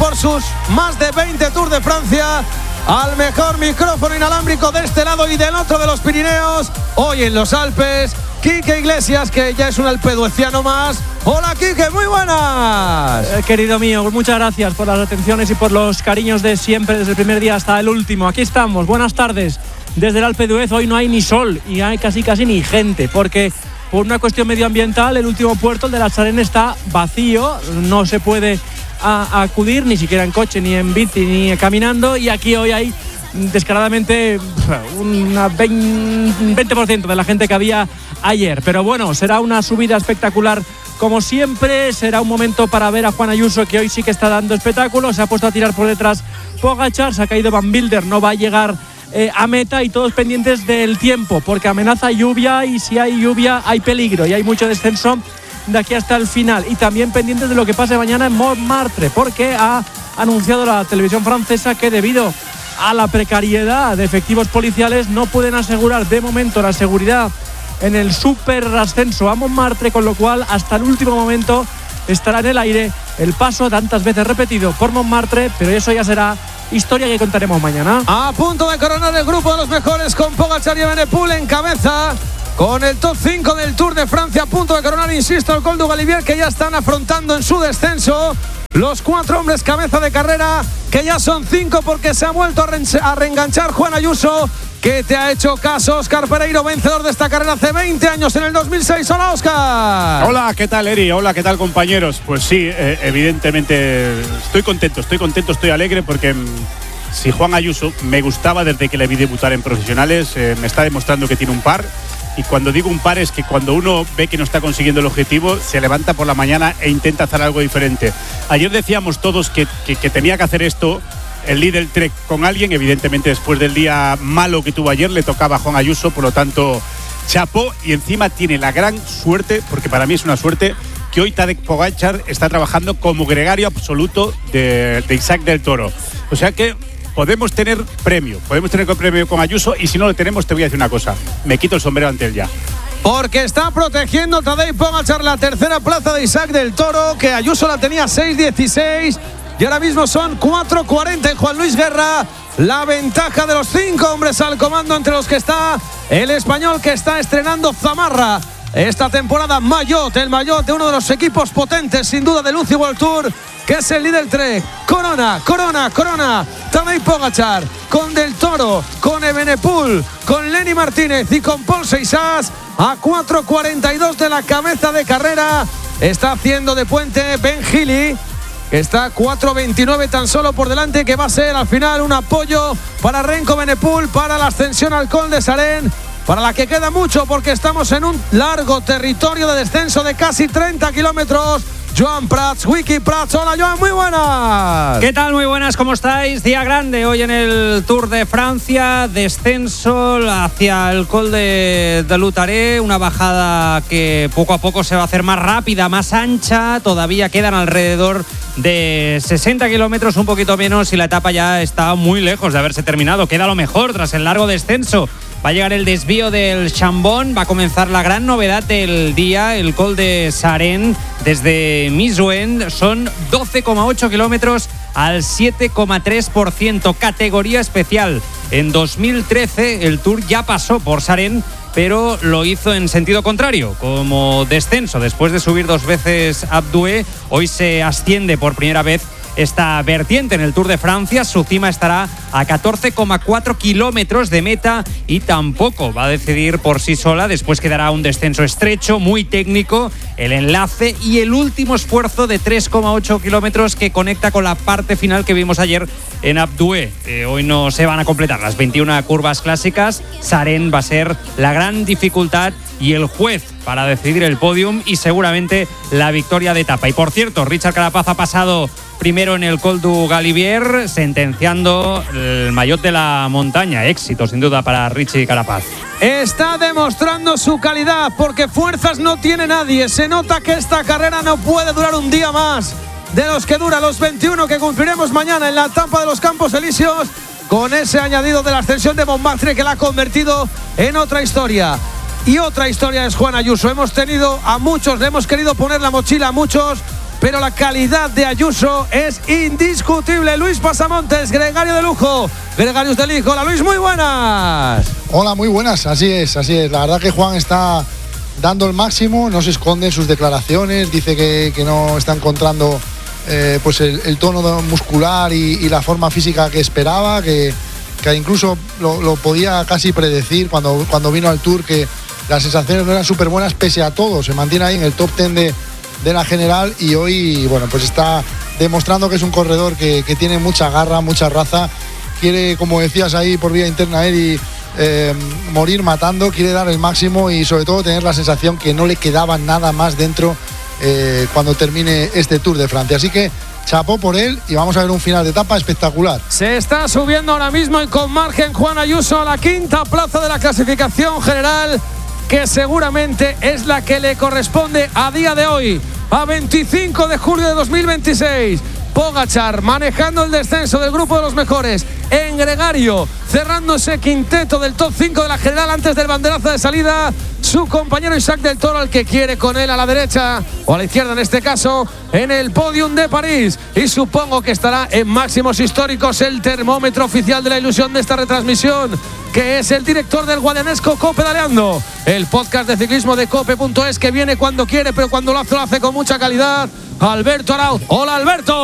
por sus más de 20 Tours de Francia, al mejor micrófono inalámbrico de este lado y del otro de los Pirineos, hoy en los Alpes, Quique Iglesias, que ya es un alpedueciano más. Hola Quique, muy buenas. Querido mío, muchas gracias por las atenciones y por los cariños de siempre, desde el primer día hasta el último. Aquí estamos, buenas tardes. Desde el Alpe d'Huez hoy no hay ni sol y hay casi ni gente, porque por una cuestión medioambiental el último puerto, el de la Sarenne, está vacío, no se puede acudir ni siquiera en coche, ni en bici, ni caminando, y aquí hoy hay descaradamente un 20% de la gente que había ayer. Pero bueno, será una subida espectacular como siempre, será un momento para ver a Juan Ayuso, que hoy sí que está dando espectáculo. Se ha puesto a tirar por detrás Pogačar, se ha caído Van Wilder, no va a llegar a meta, y todos pendientes del tiempo, porque amenaza lluvia, y si hay lluvia hay peligro y hay mucho descenso de aquí hasta el final. Y también pendientes de lo que pase mañana en Montmartre, porque ha anunciado la televisión francesa que debido a la precariedad de efectivos policiales no pueden asegurar de momento la seguridad en el super ascenso a Montmartre, con lo cual hasta el último momento estará en el aire el paso tantas veces repetido por Montmartre, pero eso ya será historia que contaremos mañana. A punto de coronar el grupo de los mejores, con Pogačar y Evenepoel en cabeza, con el top 5 del Tour de Francia a punto de coronar, insisto, el Col du Galibier, que ya están afrontando en su descenso los 4 hombres cabeza de carrera, que ya son 5 porque se ha vuelto a reenganchar Juan Ayuso, que te ha hecho caso. Óscar Pereiro, vencedor de esta carrera hace 20 años, en el 2006. Hola, Óscar. Hola, ¿qué tal, Eri? Hola, ¿qué tal, compañeros? Pues sí, evidentemente estoy contento, estoy alegre, porque si Juan Ayuso me gustaba desde que le vi debutar en profesionales, me está demostrando que tiene un par. Y cuando digo un par es que cuando uno ve que no está consiguiendo el objetivo, se levanta por la mañana e intenta hacer algo diferente. Ayer decíamos todos que tenía que hacer esto el Lidl Trek con alguien. Evidentemente, después del día malo que tuvo ayer, le tocaba a Juan Ayuso, por lo tanto, chapó. Y encima tiene la gran suerte, porque para mí es una suerte, que hoy Tadej Pogačar está trabajando como gregario absoluto de Isaac del Toro. O sea que podemos tener premio con Ayuso, y si no lo tenemos, te voy a decir una cosa: me quito el sombrero ante él ya. Porque está protegiendo Tadej Pogačar la tercera plaza de Isaac del Toro, que Ayuso la tenía 6.16 y ahora mismo son 4.40 en Juan Luis Guerra. La ventaja de los 5 hombres al comando, entre los que está el español, que está estrenando zamarra esta temporada, Maillot, el Maillot de uno de los equipos potentes sin duda del UCI World Tour, que es el Lidl Trek. Corona Tadej Pogačar, con Del Toro, con Evenepoel, con Lenny Martínez y con Paul Seixas, a 4.42 de la cabeza de carrera. Está haciendo de puente Ben Healy, que está 4.29 tan solo por delante, que va a ser al final un apoyo para Remco Evenepoel para la ascensión al Col de Sarenne, para la que queda mucho, porque estamos en un largo territorio de descenso de casi 30 kilómetros. Joan Prats, Wiki Prats. Hola, Joan, muy buenas. ¿Qué tal? Muy buenas, ¿cómo estáis? Día grande hoy en el Tour de Francia, descenso hacia el Col de Lutaré, una bajada que poco a poco se va a hacer más rápida, más ancha. Todavía quedan alrededor de 60 kilómetros, un poquito menos, y la etapa ya está muy lejos de haberse terminado. Queda lo mejor tras el largo descenso. Va a llegar el desvío del Chambon, va a comenzar la gran novedad del día, el Col de Sarenne desde Misuen. Son 12,8 kilómetros al 7,3%, categoría especial. En 2013 el Tour ya pasó por Sarenne, pero lo hizo en sentido contrario, como descenso. Después de subir 2 veces Alpe d'Huez, hoy se asciende por primera vez esta vertiente en el Tour de Francia. Su cima estará a 14,4 kilómetros de meta y tampoco va a decidir por sí sola. Después quedará un descenso estrecho, muy técnico, el enlace y el último esfuerzo de 3,8 kilómetros que conecta con la parte final que vimos ayer en Alpe d'Huez. Hoy no se van a completar las 21 curvas clásicas. Sarenne va a ser la gran dificultad y el juez para decidir el podium y seguramente la victoria de etapa. Y por cierto, Richard Carapaz ha pasado primero en el Col du Galibier, sentenciando el Maillot de la montaña. Éxito sin duda para Richie Carapaz. Está demostrando su calidad, porque fuerzas no tiene nadie. Se nota que esta carrera no puede durar un día más de los que dura los 21 que cumpliremos mañana en la etapa de los Campos Elíseos, con ese añadido de la ascensión de Montmartre que la ha convertido en otra historia. Y otra historia es Juan Ayuso. Hemos tenido a muchos, le hemos querido poner la mochila a muchos, pero la calidad de Ayuso es indiscutible. Luis Pasamontes, gregario de lujo, gregarios del hijo. Hola Luis, muy buenas. Hola, muy buenas, así es. La verdad que Juan está dando el máximo, no se esconde en sus declaraciones, dice que no está encontrando pues el tono muscular y la forma física que esperaba, que incluso lo podía casi predecir cuando vino al Tour, que las sensaciones no eran súper buenas pese a todo. Se mantiene ahí en el top 10 de la general y hoy, bueno, pues está demostrando que es un corredor que tiene mucha garra, mucha raza. Quiere, como decías ahí por vía interna, Eri, morir matando, quiere dar el máximo y sobre todo tener la sensación que no le quedaba nada más dentro cuando termine este Tour de Francia. Así que chapó por él y vamos a ver un final de etapa espectacular. Se está subiendo ahora mismo y con margen Juan Ayuso a la quinta plaza de la clasificación general, que seguramente es la que le corresponde a día de hoy, a 25 de julio de 2026. Pogačar manejando el descenso del grupo de los mejores en gregario, cerrando ese quinteto del top 5 de la general antes del banderazo de salida. Su compañero Isaac del Toro, al que quiere con él a la derecha o a la izquierda en este caso, en el podium de París, y supongo que estará en máximos históricos el termómetro oficial de la ilusión de esta retransmisión, que es el director del guadianesco Cope Pedaleando, el podcast de ciclismo de cope.es, que viene cuando quiere, pero cuando lo hace con mucha calidad, Alberto Arauz. Hola Alberto.